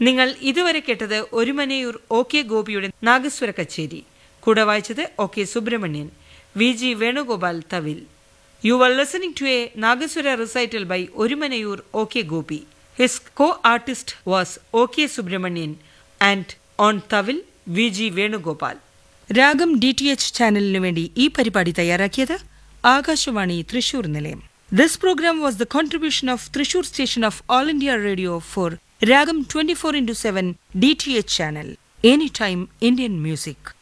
നിങ്ങൾ ഇതുവരെ കേട്ടത് ഒരുമനയൂർ OK ഗോപിയുടെ നാഗസ്വര കച്ചേരി. കൂടെ വായിച്ചത് OK Subramanian, VG Venugopal thavil. You were listening to a Nagaswara recital by Orumanayur OK Gopi. His co-artist was OK Subramanian and on Tavil VG Venugopal. രാഗം DTH ചാനലിനു വേണ്ടി ഈ പരിപാടി തയ്യാറാക്കിയത് ആകാശവാണി തൃശൂർ നിലയം. This program was the contribution of Thrissur station of All India Radio for Ragam 24/7 DTH channel. Anytime Indian music.